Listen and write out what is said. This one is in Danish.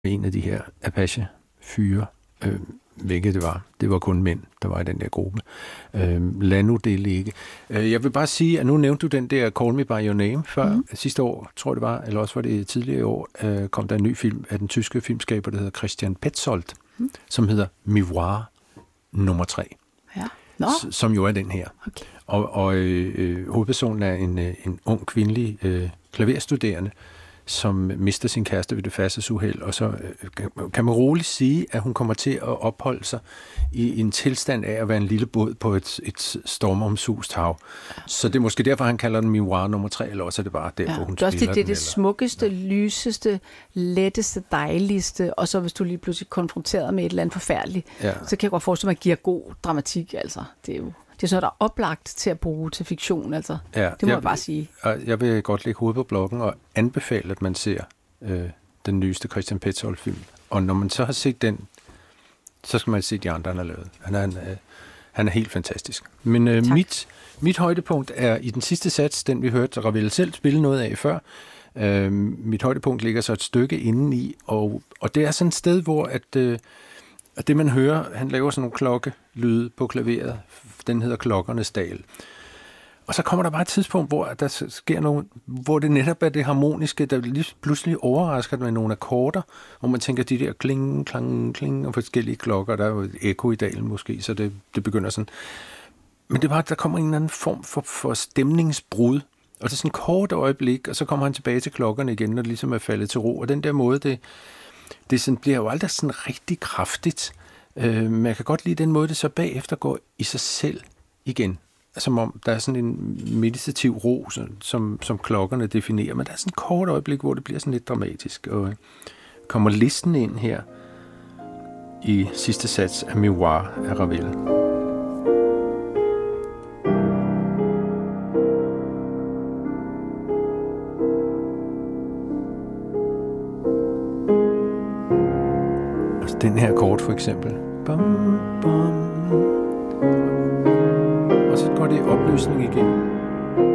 en af de her Apache-fyre, hvilket det var. Det var kun mænd, der var i den der gruppe. Lad nu det ligge. Jeg vil bare sige, at nu nævnte du den der Call Me By Your Name før. Sidste år, tror det var, eller også var det tidligere i år, kom der en ny film af den tyske filmskaber, der hedder Christian Petzold, som hedder Miroir nummer 3. Ja. Som jo er den her. Okay. Og hovedpersonen er en ung kvindelig klaverstuderende, som mister sin kæreste ved det færdselsuheld, og så kan man roligt sige, at hun kommer til at opholde sig i en tilstand af at være en lille båd på et stormomsust hav. Så det er måske derfor, han kalder den Miroir nummer 3, eller også er det bare der, hvor hun spiller den. Det er det smukkeste, lyseste, letteste, dejligste, og så hvis du lige pludselig konfronteret med et eller andet forfærdeligt, så kan jeg godt forestille mig, at det giver god dramatik, altså. Det er jo sådan noget, der er oplagt til at bruge til fiktion, altså. Ja, det må jeg bare sige. Jeg vil godt lægge hovedet på blokken og anbefale, at man ser den nyeste Christian Petzold-film. Og når man så har set den, så skal man se de andre, han har lavet. Han er helt fantastisk. Men mit højdepunkt er i den sidste sats, den vi hørte Ravel selv spille noget af før. Mit højdepunkt ligger så et stykke indeni, og det er sådan et sted, hvor at det man hører, han laver sådan nogle klokkelyde på klaveret. Den hedder Klokkernes Dal. Og så kommer der bare et tidspunkt, hvor der sker noget, hvor det netop er det harmoniske, der lige pludselig overrasker med nogle akkorder, hvor man tænker, de der kling, klang, kling, og forskellige klokker, der er jo et ekko i dalen måske, så det begynder sådan. Men det er bare, der kommer en eller anden form for stemningsbrud, og det er sådan et kort øjeblik, og så kommer han tilbage til klokkerne igen, når det ligesom er faldet til ro. Og den der måde, det sådan, bliver jo aldrig sådan rigtig kraftigt. Men jeg kan godt lide den måde, det så bagefter går i sig selv igen. Som om der er sådan en meditativ ro, som klokkerne definerer. Men der er sådan et kort øjeblik, hvor det bliver sådan lidt dramatisk. Og kommer listen ind her i sidste sats af Miroir af Ravel. Den her akkord for eksempel. Bum, bum. Og så går det i opløsning igen.